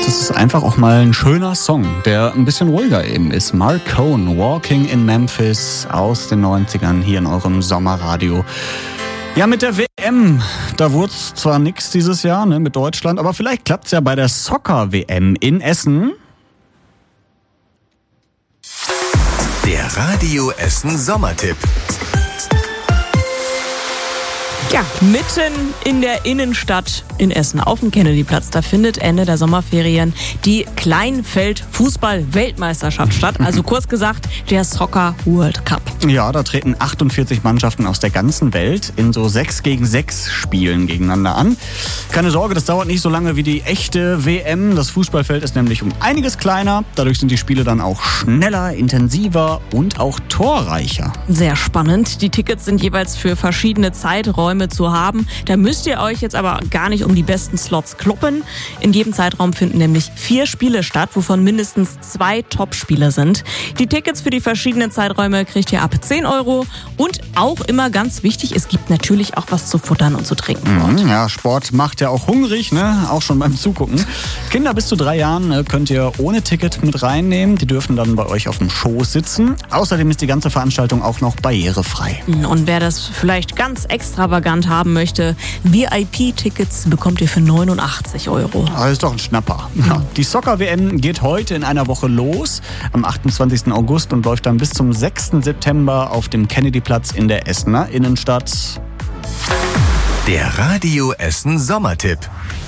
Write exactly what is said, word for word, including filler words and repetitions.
Das ist einfach auch mal ein schöner Song, der ein bisschen ruhiger eben ist. Mark Cohn, Walking in Memphis aus den neunzigern hier in eurem Sommerradio. Ja, mit der W M, da wurde es zwar nix dieses Jahr, ne, mit Deutschland, aber vielleicht klappt es ja bei der Soccer-W M in Essen. Der Radio Essen Sommertipp. Ja, mitten in der Innenstadt in Essen auf dem Kennedyplatz, da findet Ende der Sommerferien die Kleinfeld-Fußball-Weltmeisterschaft statt. Also kurz gesagt, der Soccer World Cup. Ja, da treten achtundvierzig Mannschaften aus der ganzen Welt in so sechs gegen sechs Spielen gegeneinander an. Keine Sorge, das dauert nicht so lange wie die echte W M. Das Fußballfeld ist nämlich um einiges kleiner. Dadurch sind die Spiele dann auch schneller, intensiver und auch torreicher. Sehr spannend. Die Tickets sind jeweils für verschiedene Zeiträume zu haben. Da müsst ihr euch jetzt aber gar nicht um die besten Slots kloppen. In jedem Zeitraum finden nämlich vier Spiele statt, wovon mindestens zwei Top-Spiele sind. Die Tickets für die verschiedenen Zeiträume kriegt ihr ab zehn Euro. Und auch immer ganz wichtig, es gibt natürlich auch was zu futtern und zu trinken. Mhm, ja, Sport macht ja auch hungrig, ne? Auch schon beim Zugucken. Kinder bis zu drei Jahren könnt ihr ohne Ticket mit reinnehmen. Die dürfen dann bei euch auf dem Schoß sitzen. Außerdem ist die ganze Veranstaltung auch noch barrierefrei. Und wer das vielleicht ganz extravagant haben möchte, V I P-Tickets bekommt ihr für neunundachtzig Euro. Das ist doch ein Schnapper. Ja. Die Soccer-W M geht heute in einer Woche los, am achtundzwanzigsten August und läuft dann bis zum sechsten September auf dem Kennedyplatz in der Essener Innenstadt. Der Radio Essen Sommertipp.